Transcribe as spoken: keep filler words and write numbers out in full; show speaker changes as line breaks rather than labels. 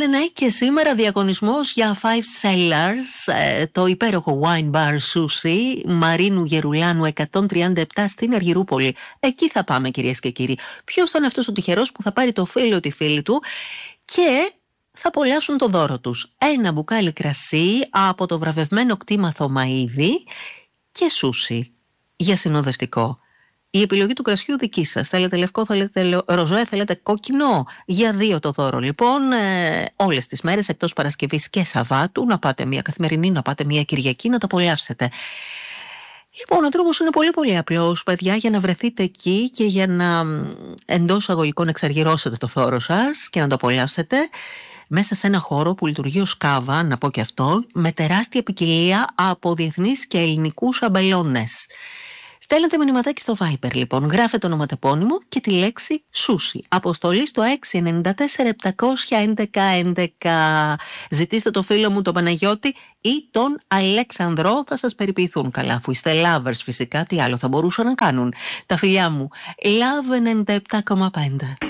ναι, και σήμερα διαγωνισμός για Five Cellars, το υπέροχο wine bar Sushi Μαρίνου Γερουλάνου εκατόν τριάντα επτά στην Αργυρούπολη. Εκεί θα πάμε, κυρίες και κύριοι. Ποιος θα είναι αυτός ο τυχερός που θα πάρει το φίλο τη φίλη του και θα απολαύσουν το δώρο τους? Ένα μπουκάλι κρασί από το βραβευμένο κτήμα Θωμαΐδη και σούσι για συνοδευτικό. Η επιλογή του κρασιού δική σας. Θέλετε λευκό, θέλετε ροζέ, θέλετε κόκκινο? Για δύο το δώρο. Λοιπόν, ε, όλες τις μέρες εκτός Παρασκευής και Σαββάτου, να πάτε μια καθημερινή, να πάτε μια Κυριακή, να το απολαύσετε. Λοιπόν, ο τρόπος είναι πολύ πολύ απλός, παιδιά, για να βρεθείτε εκεί και για να εντός αγωγικών εξαργυρώσετε το δώρο σας και να το απολαύσετε μέσα σε ένα χώρο που λειτουργεί ως κάβα, να πω και αυτό, με τεράστια ποικιλία από διεθνείς και ελληνικούς αμπελώνες. Στέλνετε μηνυματάκι στο Viber, λοιπόν, γράφετε ονοματεπώνυμο και τη λέξη σούσι. Αποστολή στο έξι εννιά τέσσερα επτακόσια έντεκα έντεκα. Ζητήστε το φίλο μου τον Παναγιώτη ή τον Αλέξανδρο, θα σας περιποιηθούν. Καλά, αφού είστε lovers φυσικά, τι άλλο θα μπορούσαν να κάνουν. Τα φιλιά μου, Love ενενήντα επτά κόμμα πέντε.